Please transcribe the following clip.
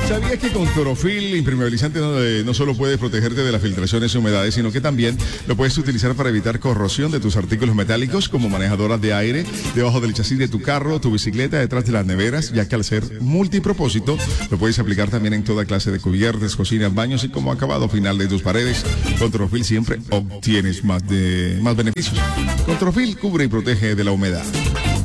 ¿Sabías que con Clorofil impermeabilizante no solo puedes protegerte de las filtraciones y humedades, sino que también lo puedes utilizar para evitar corrosión de tus artículos metálicos como manejadoras de aire, debajo del chasis de tu carro, tu bicicleta, detrás de las neveras, ya que al ser multipropósito lo puedes aplicar también en toda clase de cubiertas, cocinas, baños y como acabado final de tus paredes? Con Clorofil siempre obtienes más beneficios. Con Clorofil cubre y protege de la humedad.